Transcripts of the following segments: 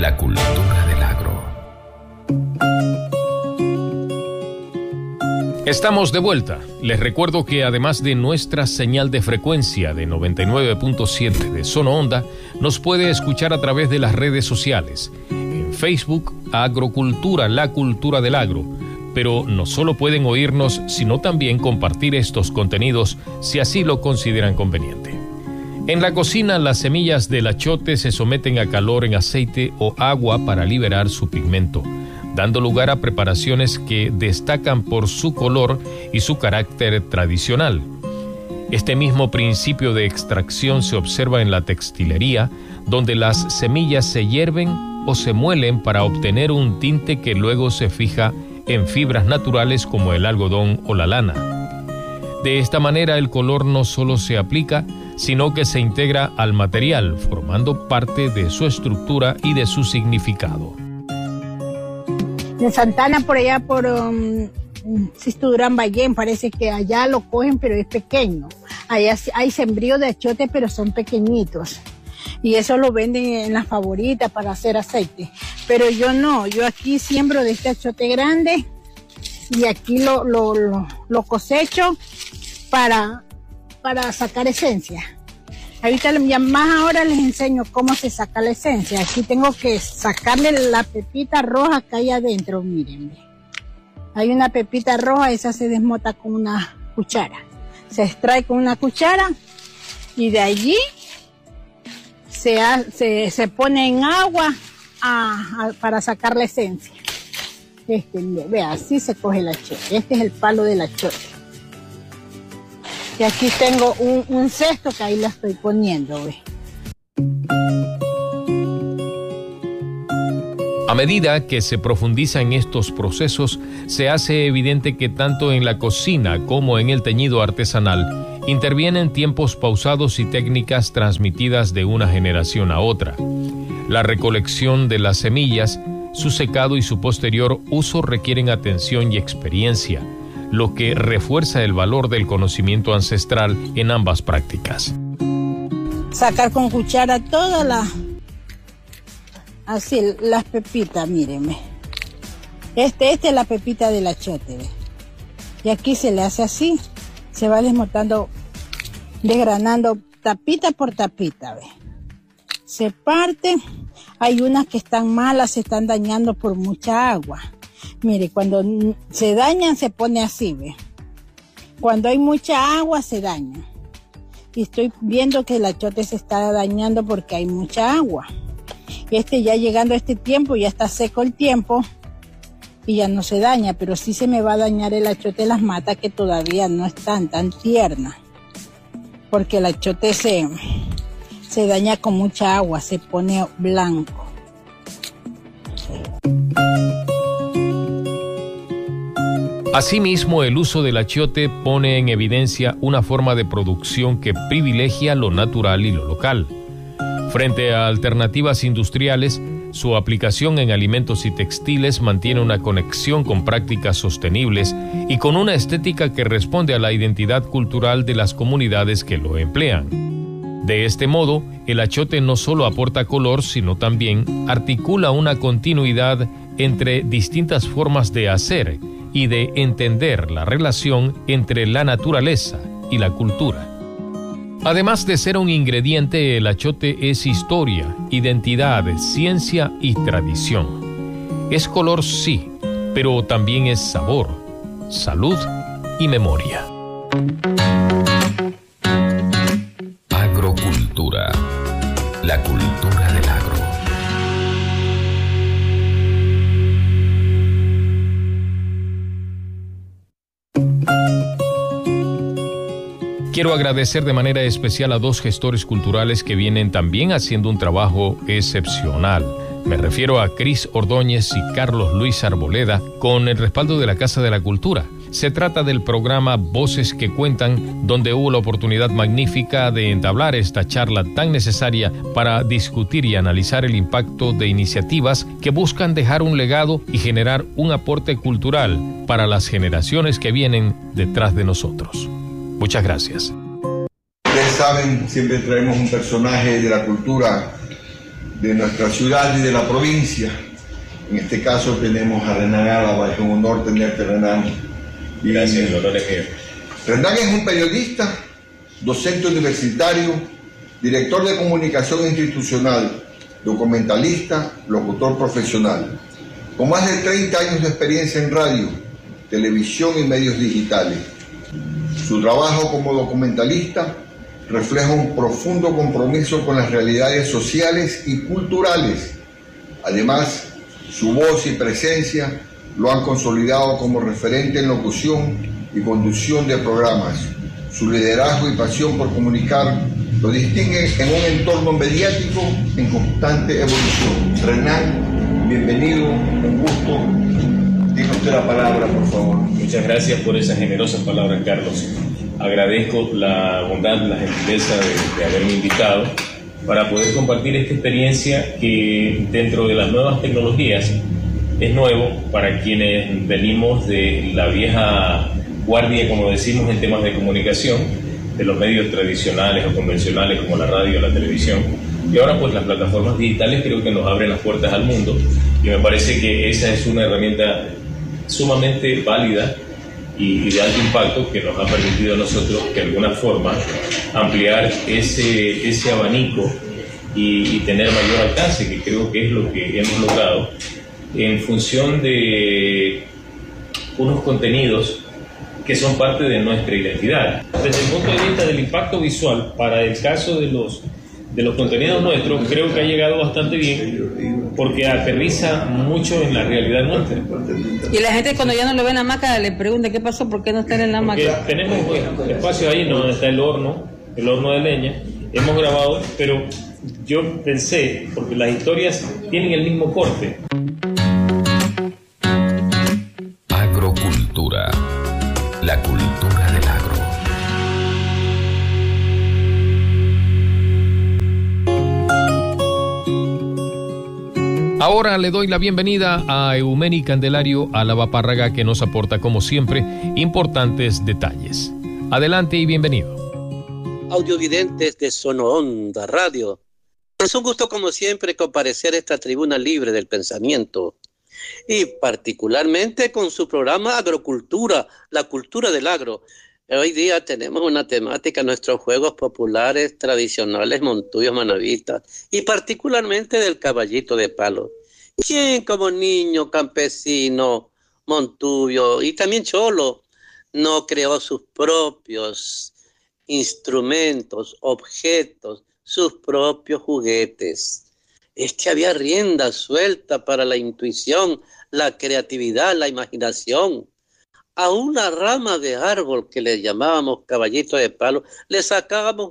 La cultura del agro. Estamos de vuelta. Les recuerdo que además de nuestra señal de frecuencia de 99.7 de Sono Onda, nos puede escuchar a través de las redes sociales. En Facebook, Agrocultura, la cultura del agro. Pero no solo pueden oírnos, sino también compartir estos contenidos si así lo consideran conveniente. En la cocina, las semillas del achote se someten a calor en aceite o agua para liberar su pigmento, dando lugar a preparaciones que destacan por su color y su carácter tradicional. Este mismo principio de extracción se observa en la textilería, donde las semillas se hierven o se muelen para obtener un tinte que luego se fija en fibras naturales como el algodón o la lana. De esta manera el color no solo se aplica, sino que se integra al material, formando parte de su estructura y de su significado. En Santana, por allá, por Sisto Durán Ballén, parece que allá lo cogen, pero es pequeño. Allá hay sembríos de achote, pero son pequeñitos. Y eso lo venden en las favoritas para hacer aceite. Pero yo no, yo aquí siembro de este achote grande y aquí lo cosecho para sacar esencia. Ahorita más ahora les enseño cómo se saca la esencia. Aquí tengo que sacarle la pepita roja que hay adentro, miren. Hay una pepita roja, esa se desmota con una cuchara. Se extrae con una cuchara y de allí se pone en agua para sacar la esencia. Vea, así se coge el achote. Este es el palo del achote. Y aquí tengo un cesto que ahí la estoy poniendo, ¿ve? A medida que se profundiza en estos procesos, se hace evidente que tanto en la cocina como en el teñido artesanal intervienen tiempos pausados y técnicas transmitidas de una generación a otra. La recolección de las semillas, su secado y su posterior uso requieren atención y experiencia, lo que refuerza el valor del conocimiento ancestral en ambas prácticas. Sacar con cuchara todas las pepitas, mírenme. Esta es la pepita del achote, ¿ve? Y aquí se le hace así, se va desmontando, desgranando tapita por tapita, ¿ve? Se parte, hay unas que están malas, se están dañando por mucha agua. Mire, cuando se dañan se pone así, ¿ve? Cuando hay mucha agua se daña. Y estoy viendo que el achote se está dañando porque hay mucha agua. Ya llegando a este tiempo, ya está seco el tiempo y ya no se daña, pero sí se me va a dañar el achote de las matas que todavía no están tan tiernas. Porque el achote se daña con mucha agua, se pone blanco. Asimismo, el uso del achiote pone en evidencia una forma de producción que privilegia lo natural y lo local. Frente a alternativas industriales, su aplicación en alimentos y textiles mantiene una conexión con prácticas sostenibles y con una estética que responde a la identidad cultural de las comunidades que lo emplean. De este modo, el achiote no solo aporta color, sino también articula una continuidad entre distintas formas de hacer y de entender la relación entre la naturaleza y la cultura. Además de ser un ingrediente, el achote es historia, identidad, ciencia y tradición. Es color, sí, pero también es sabor, salud y memoria. Agrocultura, la cultura del agro. Quiero agradecer de manera especial a dos gestores culturales que vienen también haciendo un trabajo excepcional. Me refiero a Cris Ordóñez y Carlos Luis Arboleda, con el respaldo de la Casa de la Cultura. Se trata del programa Voces que Cuentan, donde hubo la oportunidad magnífica de entablar esta charla tan necesaria para discutir y analizar el impacto de iniciativas que buscan dejar un legado y generar un aporte cultural para las generaciones que vienen detrás de nosotros. Muchas gracias. Ustedes saben, siempre traemos un personaje de la cultura de nuestra ciudad y de la provincia. En este caso tenemos a Renan Álava, es un honor tenerte, Renan. Gracias, el honor es mío. Renan es un periodista, docente universitario, director de comunicación institucional, documentalista, locutor profesional, con más de 30 años de experiencia en radio, televisión y medios digitales. Su trabajo como documentalista refleja un profundo compromiso con las realidades sociales y culturales. Además, su voz y presencia lo han consolidado como referente en locución y conducción de programas. Su liderazgo y pasión por comunicar lo distinguen en un entorno mediático en constante evolución. Renan, bienvenido, un gusto. Diga usted la palabra, por favor. Muchas gracias por esas generosas palabras, Carlos. Agradezco la bondad, la gentileza de haberme invitado para poder compartir esta experiencia que dentro de las nuevas tecnologías es nuevo para quienes venimos de la vieja guardia, como decimos, en temas de comunicación, de los medios tradicionales o convencionales como la radio o la televisión. Y ahora pues las plataformas digitales creo que nos abren las puertas al mundo y me parece que esa es una herramienta sumamente válida y de alto impacto que nos ha permitido a nosotros de alguna forma ampliar ese abanico y tener mayor alcance, que creo que es lo que hemos logrado en función de unos contenidos que son parte de nuestra identidad. Desde el punto de vista del impacto visual, para el caso de los contenidos nuestros, creo que ha llegado bastante bien porque aterriza mucho en la realidad nuestra. Y la gente cuando ya no lo ve en la hamaca le pregunta qué pasó, por qué no está en la hamaca. Tenemos espacio ahí, ¿no? Está el horno de leña, hemos grabado, pero yo pensé, porque las historias tienen el mismo corte. Agrocultura, la cultura del agro. Ahora le doy la bienvenida a Eumeni Candelario Álava Párraga, que nos aporta, como siempre, importantes detalles. Adelante y bienvenido. Audiovidentes de Sonoonda Radio. Es un gusto, como siempre, comparecer a esta tribuna libre del pensamiento y particularmente con su programa Agrocultura, la cultura del agro. Hoy día tenemos una temática, nuestros juegos populares tradicionales, montuyos, manavistas, y particularmente del caballito de palo. ¿Quién como niño, campesino, montubio y también cholo no creó sus propios instrumentos, objetos, sus propios juguetes? Es que había rienda suelta para la intuición, la creatividad, la imaginación. A una rama de árbol que le llamábamos caballito de palo, le sacábamos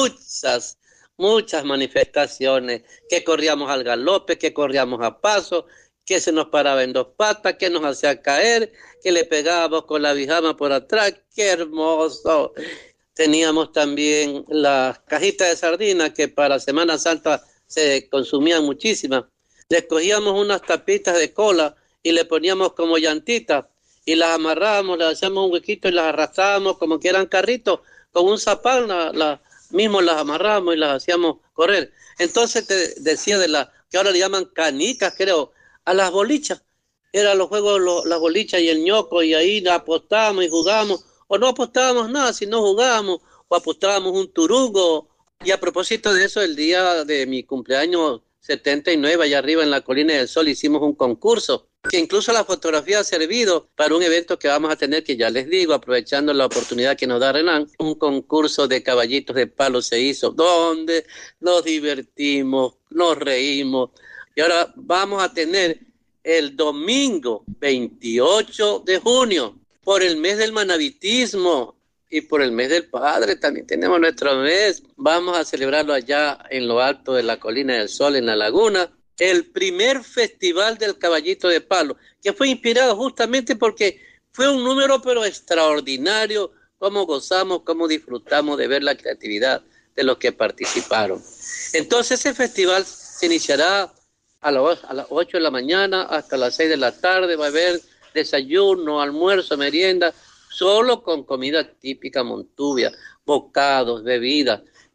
muchas manifestaciones, que corríamos al galope, que corríamos a paso, que se nos paraba en dos patas, que nos hacía caer, que le pegábamos con la bijama por atrás. ¡Qué hermoso! Teníamos también las cajitas de sardinas que para Semana Santa se consumían muchísimas. Le cogíamos unas tapitas de cola y le poníamos como llantitas y las amarrábamos, le hacíamos un huequito y las arrastrábamos como que eran carritos, con un zapán mismo las amarrábamos y las hacíamos correr. Entonces te decía de que ahora le llaman canicas, creo, a las bolichas. Eran los juegos, las bolichas y el ñoco, y ahí apostábamos y jugábamos, o no apostábamos nada, sino jugábamos, o apostábamos un turungo. Y a propósito de eso, el día de mi cumpleaños 79, allá arriba en la Colina del Sol, hicimos un concurso, que incluso la fotografía ha servido para un evento que vamos a tener, que ya les digo, aprovechando la oportunidad que nos da Renan. Un concurso de caballitos de palo se hizo, donde nos divertimos, nos reímos. Y ahora vamos a tener el domingo 28 de junio, por el mes del manavitismo y por el mes del Padre, también tenemos nuestro mes. Vamos a celebrarlo allá en lo alto de la Colina del Sol, en la laguna, el primer festival del caballito de palo, que fue inspirado justamente porque fue un número pero extraordinario, cómo gozamos, cómo disfrutamos de ver la creatividad de los que participaron. Entonces ese festival se iniciará a las 8 de la mañana hasta las 6 de la tarde. Va a haber desayuno, almuerzo, merienda, solo con comida típica montubia, bocados, bebidas.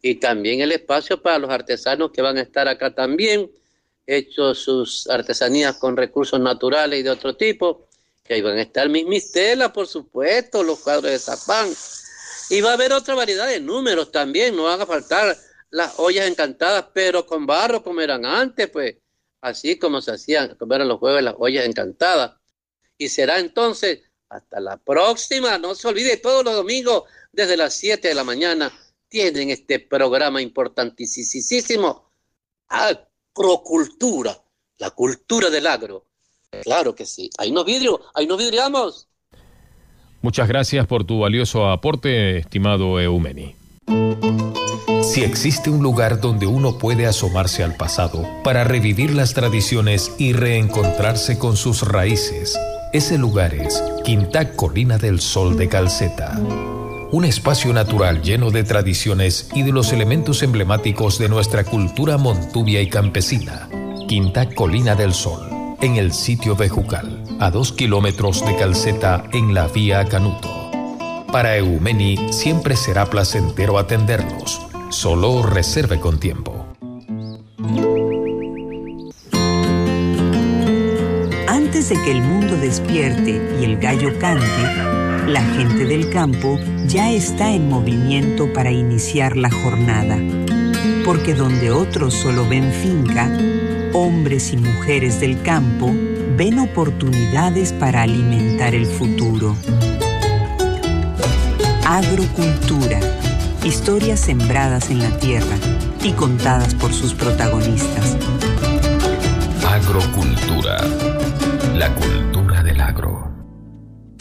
y también el espacio para los artesanos que van a estar acá también, hechos sus artesanías con recursos naturales y de otro tipo, que ahí van a estar mis telas, por supuesto, los cuadros de Zapán, y va a haber otra variedad de números también, no van a faltar las ollas encantadas, pero con barro como eran antes, pues, así como se hacían, como eran los jueves las ollas encantadas, y será entonces hasta la próxima. No se olvide, todos los domingos desde las 7 de la mañana tienen este programa importantísimo, Agrocultura, la cultura del agro. Claro que sí, ahí no vidriamos. Muchas gracias por tu valioso aporte, estimado Eumeni. Si existe un lugar donde uno puede asomarse al pasado para revivir las tradiciones y reencontrarse con sus raíces, ese lugar es Quintá Colina del Sol de Calceta. Un espacio natural lleno de tradiciones y de los elementos emblemáticos de nuestra cultura montubia y campesina. Quintá Colina del Sol, en el sitio Bejucal, a 2 kilómetros de Calceta en la vía Canuto. Para Eumeni siempre será placentero atenderlos. Solo reserve con tiempo. Antes de que el mundo despierte y el gallo cante, la gente del campo ya está en movimiento para iniciar la jornada. Porque donde otros solo ven finca, hombres y mujeres del campo ven oportunidades para alimentar el futuro. Agrocultura. Historias sembradas en la tierra y contadas por sus protagonistas. Agrocultura. La cultura